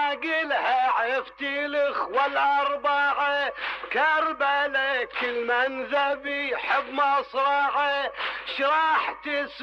عقلها عفتي الاخوة الاربعة كربلاء كل من ذبيح بمصرعه شراح